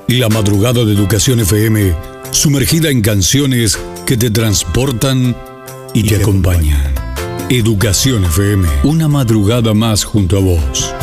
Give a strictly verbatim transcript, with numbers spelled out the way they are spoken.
La madrugada de Educación F M, sumergida en canciones que te transportan y te acompañan. Educación F M, una madrugada más junto a vos.